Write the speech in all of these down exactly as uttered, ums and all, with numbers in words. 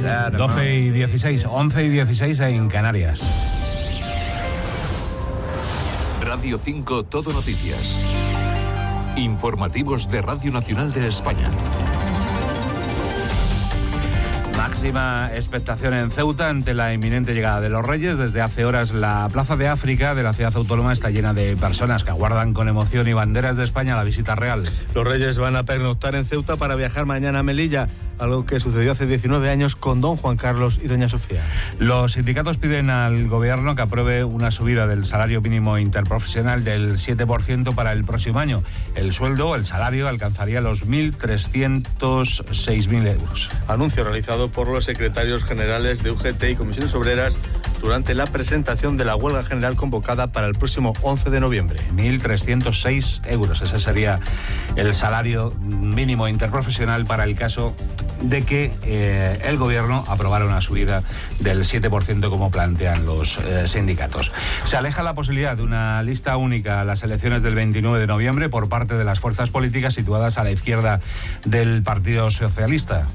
doce y dieciséis, once y dieciséis en Canarias. Radio cinco Todo Noticias. Informativos de Radio Nacional de España. Máxima expectación en Ceuta ante la inminente llegada de los Reyes. Desde hace horas la Plaza de África de la ciudad autónoma está llena de personas que aguardan con emoción y banderas de España la visita real. Los Reyes van a pernoctar en Ceuta para viajar mañana a Melilla, algo que sucedió hace diecinueve años con don Juan Carlos y doña Sofía. Los sindicatos piden al gobierno que apruebe una subida del salario mínimo interprofesional del siete por ciento para el próximo año. El sueldo, el salario, alcanzaría los mil trescientos seis mil euros. Anuncio realizado por los secretarios generales de U G T y Comisiones Obreras durante la presentación de la huelga general convocada para el próximo once de noviembre. mil trescientos seis euros, ese sería el salario mínimo interprofesional para el caso de que eh, el gobierno aprobara una subida del siete por ciento como plantean los eh, sindicatos. Se aleja la posibilidad de una lista única a las elecciones del veintinueve de noviembre por parte de las fuerzas políticas situadas a la izquierda del Partido Socialista.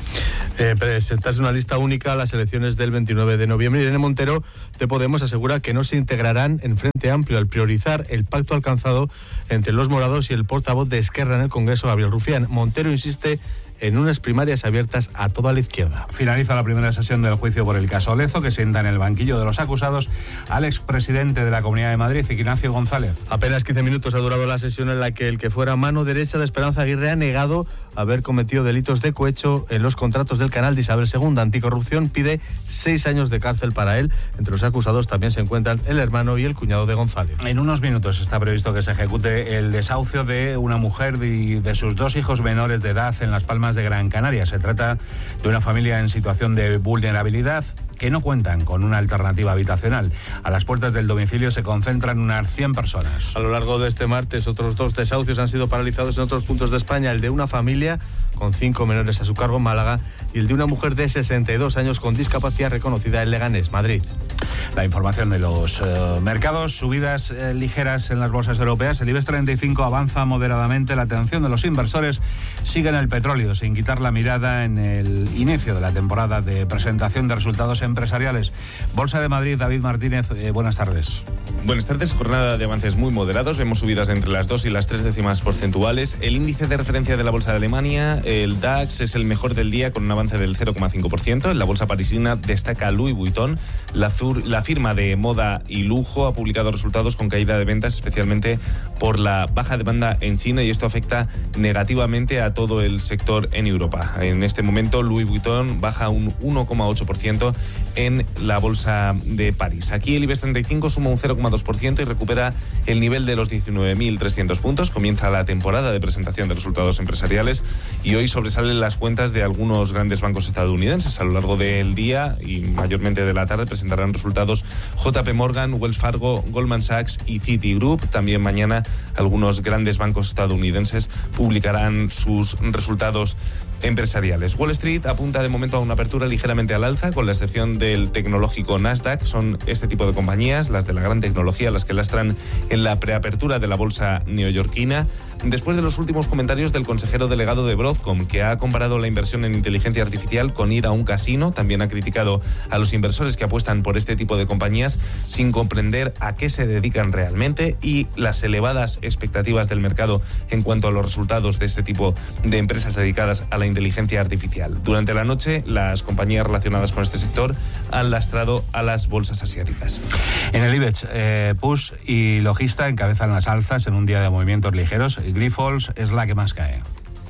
Eh, presentarse una lista única a las elecciones del veintinueve de noviembre. Irene Montero de Podemos asegura que no se integrarán en Frente Amplio al priorizar el pacto alcanzado entre los morados y el portavoz de Esquerra en el Congreso, Gabriel Rufián. Montero insiste en unas primarias abiertas a toda la izquierda. Finaliza la primera sesión del juicio por el caso Lezo, que sienta en el banquillo de los acusados al expresidente de la Comunidad de Madrid, Ignacio González. Apenas quince minutos ha durado la sesión en la que el que fuera mano derecha de Esperanza Aguirre ha negado haber cometido delitos de cohecho en los contratos del canal de Isabel segunda. Anticorrupción pide seis años de cárcel para él. Entre los acusados también se encuentran el hermano y el cuñado de González. En unos minutos está previsto que se ejecute el desahucio de una mujer y de sus dos hijos menores de edad en Las Palmas de Gran Canaria. Se trata de una familia en situación de vulnerabilidad que no cuentan con una alternativa habitacional. A las puertas del domicilio se concentran unas cien personas. A lo largo de este martes, otros dos desahucios han sido paralizados en otros puntos de España. El de una familia con cinco menores a su cargo en Málaga y el de una mujer de sesenta y dos años con discapacidad reconocida en Leganés, Madrid. La información de los eh, mercados, subidas eh, ligeras en las bolsas europeas. El IBEX treinta y cinco avanza moderadamente. La atención de los inversores sigue en el petróleo, sin quitar la mirada en el inicio de la temporada de presentación de resultados empresariales. Bolsa de Madrid, David Martínez, eh, buenas tardes. Buenas tardes, jornada de avances muy moderados. Vemos subidas entre las dos y las tres décimas porcentuales. El índice de referencia de la bolsa de Alemania, el DAX, es el mejor del día con un avance del cero coma cinco por ciento. En la bolsa parisina destaca Louis Vuitton. La, la firma de moda y lujo ha publicado resultados con caída de ventas, especialmente por la baja demanda en China, y esto afecta negativamente a todo el sector en Europa. En este momento Louis Vuitton baja un uno coma ocho por ciento en la bolsa de París. Aquí el IBEX treinta y cinco suma un cero coma dos por ciento y recupera el nivel de los diecinueve mil trescientos puntos. Comienza la temporada de presentación de resultados empresariales y hoy sobresalen las cuentas de algunos grandes bancos estadounidenses. A lo largo del día y mayormente de la tarde presentarán resultados J P Morgan, Wells Fargo, Goldman Sachs y Citigroup. También mañana algunos grandes bancos estadounidenses publicarán sus resultados empresariales. Wall Street apunta de momento a una apertura ligeramente al alza, con la excepción del tecnológico Nasdaq. Son este tipo de compañías, las de la gran tecnología, las que lastran en la preapertura de la bolsa neoyorquina, después de los últimos comentarios del consejero delegado de Broadcom, que ha comparado la inversión en inteligencia artificial con ir a un casino. También ha criticado a los inversores que apuestan por este tipo de compañías sin comprender a qué se dedican realmente y las elevadas expectativas del mercado en cuanto a los resultados de este tipo de empresas dedicadas a la inteligencia artificial. Durante la noche, las compañías relacionadas con este sector han lastrado a las bolsas asiáticas. En el IBEX, eh, Push y Logista encabezan las alzas en un día de movimientos ligeros. Grifols es la que más cae.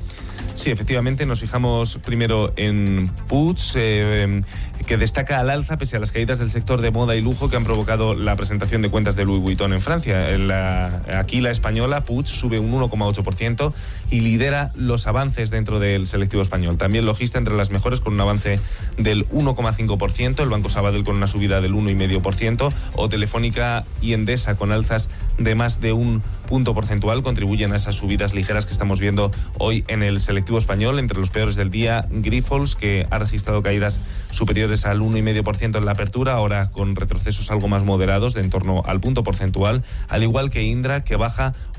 Sí, efectivamente, nos fijamos primero en Puig, eh, que destaca al alza pese a las caídas del sector de moda y lujo que han provocado la presentación de cuentas de Louis Vuitton en Francia. En la, aquí la española, Puig, sube un uno coma ocho por ciento y lidera los avances dentro del selectivo español. También Logista entre las mejores con un avance del uno coma cinco por ciento, el Banco Sabadell con una subida del uno coma cinco por ciento o Telefónica y Endesa con alzas de más de un punto porcentual contribuyen a esas subidas ligeras que estamos viendo hoy en el selectivo español. Entre los peores del día, Grifols, que ha registrado caídas superiores al uno coma cinco por ciento en la apertura, ahora con retrocesos algo más moderados de en torno al punto porcentual, al igual que Indra, que baja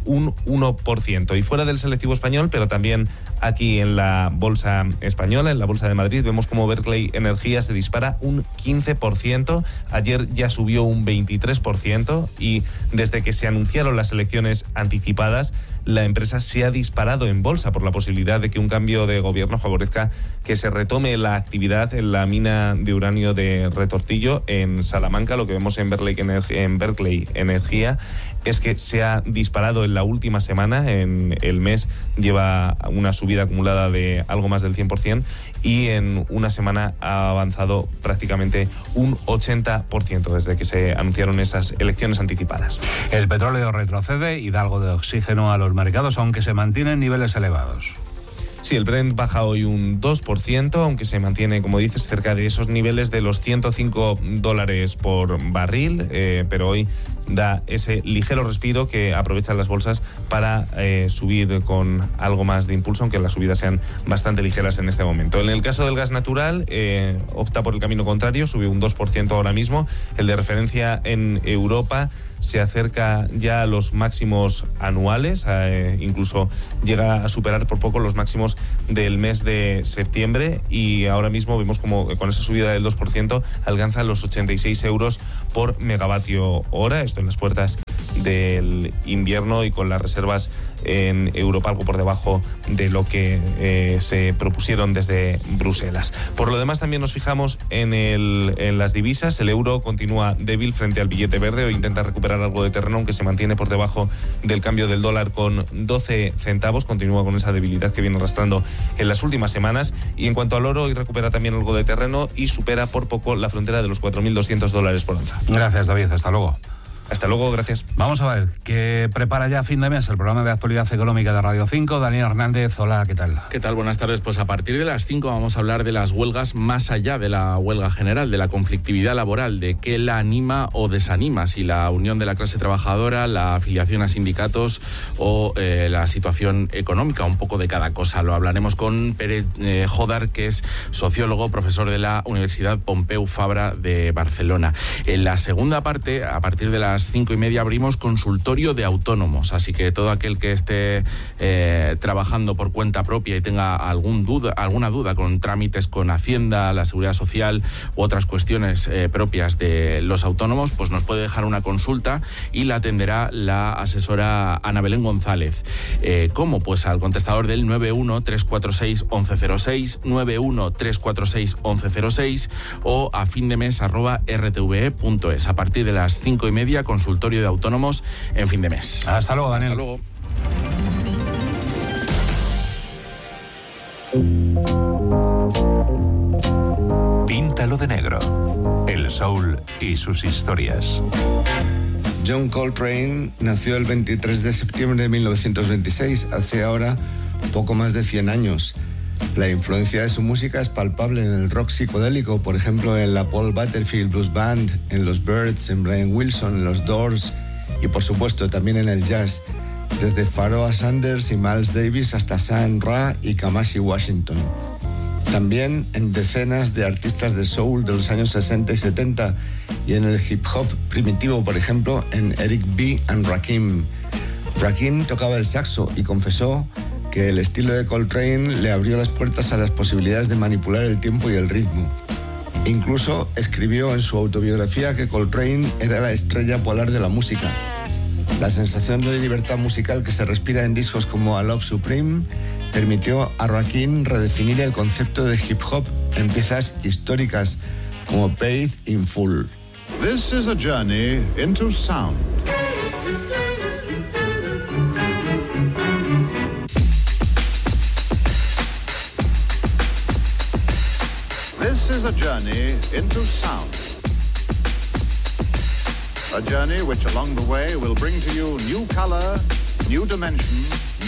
un uno por ciento. Y fuera del selectivo español, pero también aquí en la bolsa española, en la bolsa de Madrid, vemos como Berkeley Energía se dispara un quince por ciento. Ayer ya subió un veintitrés por ciento y desde que se anunciaron las elecciones anticipadas, la empresa se ha disparado en bolsa por la posibilidad de que un cambio de gobierno favorezca que se retome la actividad en la mina de uranio de Retortillo en Salamanca. Lo que vemos en Berkeley, en Berkeley Energía es que se ha disparado en la última semana. En el mes lleva una subida acumulada de algo más del cien por ciento y en una semana ha avanzado prácticamente un ochenta por ciento desde que se anunciaron esas elecciones anticipadas. El petróleo retrocede y da algo de oxígeno a los mercados, aunque se mantienen niveles elevados. Sí, el Brent baja hoy un dos por ciento, aunque se mantiene, como dices, cerca de esos niveles de los ciento cinco dólares por barril, eh, pero hoy da ese ligero respiro que aprovechan las bolsas para eh, subir con algo más de impulso, aunque las subidas sean bastante ligeras en este momento. En el caso del gas natural, eh, opta por el camino contrario, sube un dos por ciento ahora mismo. El de referencia en Europa se acerca ya a los máximos anuales, eh, incluso llega a superar por poco los máximos del mes de septiembre, y ahora mismo vemos como con esa subida del dos por ciento alcanza los ochenta y seis euros por megavatio hora, esto en las puertas del invierno y con las reservas en Europa algo por debajo de lo que eh, se propusieron desde Bruselas. Por lo demás, también nos fijamos en, el, en las divisas. El euro continúa débil frente al billete verde o intenta recuperar algo de terreno, aunque se mantiene por debajo del cambio del dólar con doce centavos. Continúa con esa debilidad que viene arrastrando en las últimas semanas. Y en cuanto al oro, hoy recupera también algo de terreno y supera por poco la frontera de los cuatro mil doscientos dólares por onza. Gracias, David. Hasta luego. Hasta luego, gracias. Vamos a ver, ¿qué prepara ya fin de mes el programa de actualidad económica de Radio cinco? Daniel Hernández, hola, ¿qué tal? ¿Qué tal? Buenas tardes. Pues a partir de las cinco vamos a hablar de las huelgas más allá de la huelga general, de la conflictividad laboral, de qué la anima o desanima, si la unión de la clase trabajadora, la afiliación a sindicatos o eh, la situación económica, un poco de cada cosa. Lo hablaremos con Pere eh, Jodar, que es sociólogo, profesor de la Universidad Pompeu Fabra de Barcelona. En la segunda parte, a partir de las cinco y media, abrimos consultorio de autónomos, así que todo aquel que esté eh, trabajando por cuenta propia y tenga algún duda, alguna duda con trámites con Hacienda, la Seguridad Social u otras cuestiones eh, propias de los autónomos, pues nos puede dejar una consulta y la atenderá la asesora Ana Belén González. Eh, ¿Cómo? Pues al contestador del nueve uno tres cuatro seis once cero seis, nueve uno tres cuatro seis once cero seis o a findemes arroba r t v e punto es. A partir de las cinco y media, consultorio de autónomos en fin de mes. Hasta luego, Daniel. Hasta luego. Píntalo de negro. El soul y sus historias. John Coltrane nació el veintitrés de septiembre de mil novecientos veintiséis, hace ahora poco más de cien años. La influencia de su música es palpable en el rock psicodélico, por ejemplo en la Paul Butterfield Blues Band, en los Byrds, en Brian Wilson, en los Doors y por supuesto también en el jazz, desde Pharoah Sanders y Miles Davis hasta Sun Ra y Kamasi Washington. También en decenas de artistas de soul de los años sesenta y setenta y en el hip hop primitivo, por ejemplo en Eric B. and Rakim. Rakim tocaba el saxo y confesó que el estilo de Coltrane le abrió las puertas a las posibilidades de manipular el tiempo y el ritmo. Incluso escribió en su autobiografía que Coltrane era la estrella polar de la música. La sensación de libertad musical que se respira en discos como A Love Supreme permitió a Rakim redefinir el concepto de hip hop en piezas históricas como Paid in Full. This is a journey into sound. This is a journey into sound. A journey which along the way will bring to you new color, new dimension,